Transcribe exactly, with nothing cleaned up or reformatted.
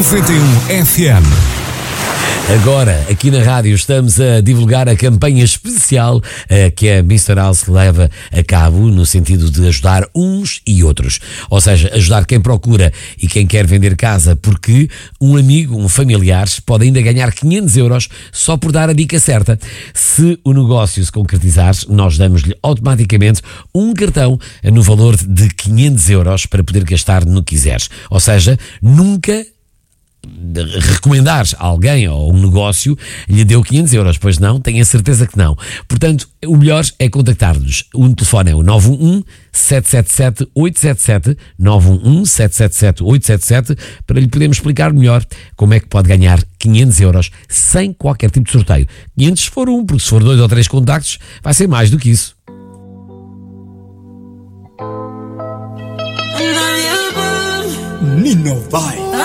noventa e um F M. Agora, aqui na rádio, estamos a divulgar a campanha especial uh, que a mister House leva a cabo no sentido de ajudar uns e outros. Ou seja, ajudar quem procura e quem quer vender casa, porque um amigo, um familiar, pode ainda ganhar quinhentos euros só por dar a dica certa. Se o negócio se concretizar, nós damos-lhe automaticamente um cartão no valor de quinhentos euros para poder gastar no que quiseres. Ou seja, nunca recomendar a alguém ou um negócio lhe deu quinhentos euros, pois não? Tenho a certeza que não. Portanto, o melhor é contactar-nos. O telefone é o nove um um, sete sete sete, oito sete sete, nove um um, sete sete sete, oito sete sete, para lhe podermos explicar melhor como é que pode ganhar quinhentos euros sem qualquer tipo de sorteio. quinhentos se for um, porque se for dois ou três contactos vai ser mais do que isso. Nino vai.